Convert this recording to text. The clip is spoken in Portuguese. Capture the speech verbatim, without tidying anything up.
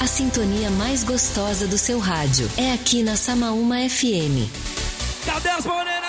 A sintonia mais gostosa do seu rádio é aqui na Samaúma F M. Cadê as morenas?